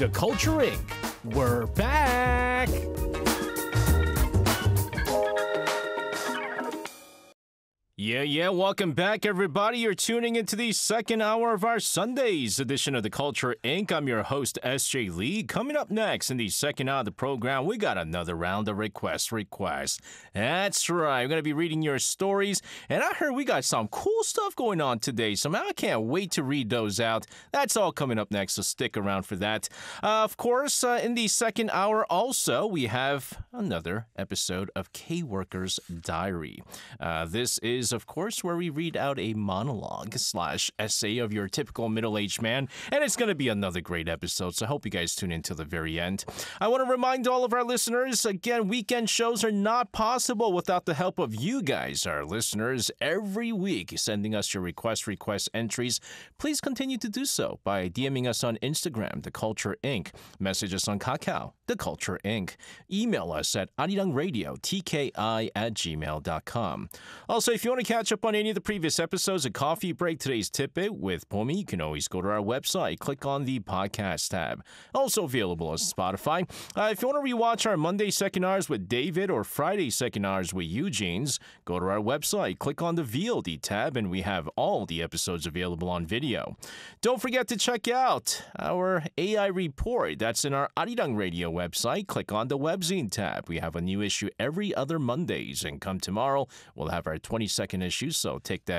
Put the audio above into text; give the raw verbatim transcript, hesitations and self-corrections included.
The Culture Incorporated. We're back! Yeah, yeah, welcome back, everybody. You're tuning into the second hour of our Sundays edition of The Culture Incorporated. I'm your host, S J Lee. Coming up next in the second hour of the program, we got another round of request requests. That's right. I'm going to be reading your stories, and I heard we got some cool stuff going on today, so man, I can't wait to read those out. That's all coming up next, so stick around for that. Uh, of course, uh, in the second hour also, we have another episode of K-Worker's Diary. Uh, this is of course, where we read out a monologue slash essay of your typical middle-aged man, and it's going to be another great episode, so I hope you guys tune in till the very end. I want to remind all of our listeners, again, weekend shows are not possible without the help of you guys, our listeners, every week sending us your request request entries. Please continue to do so by DMing us on Instagram, The Culture Incorporated, message us on Kakao, The Culture Incorporated, email us at arirangradio, tki at gmail dot com. Also, if you want to catch up on any of the previous episodes of Coffee Break Today's Tidbit with Pomi, you can always go to our website, click on the podcast tab. Also available on Spotify. Uh, if you want to rewatch our Monday second hours with David or Friday second hours with Eugene's, go to our website, click on the V O D tab, and we have all the episodes available on video. Don't forget to check out our A I report. That's in our Arirang Radio website. Click on the webzine tab. We have a new issue every other Mondays, and come tomorrow, we'll have our twenty-second issue, so take that